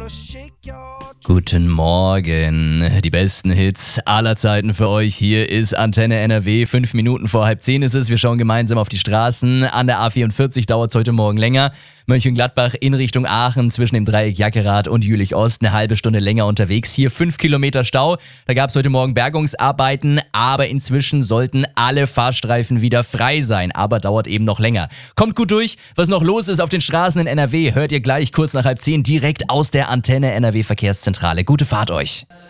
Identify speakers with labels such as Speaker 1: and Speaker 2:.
Speaker 1: Guten Morgen, die besten Hits aller Zeiten für euch. Hier ist Antenne NRW, 5 Minuten vor 9:30 ist es. Wir schauen gemeinsam auf die Straßen. An der A44 dauert es heute Morgen länger. Mönchengladbach in Richtung Aachen zwischen dem Dreieck Jackerath und Jülich-Ost eine halbe Stunde länger unterwegs. Hier 5 Kilometer Stau. Da gab es heute Morgen Bergungsarbeiten, aber inzwischen sollten alle Fahrstreifen wieder frei sein. Aber dauert eben noch länger. Kommt gut durch. Was noch los ist auf den Straßen in NRW, hört ihr gleich kurz nach 9:30 direkt aus der Antenne NRW Verkehrszentrale. Gute Fahrt euch.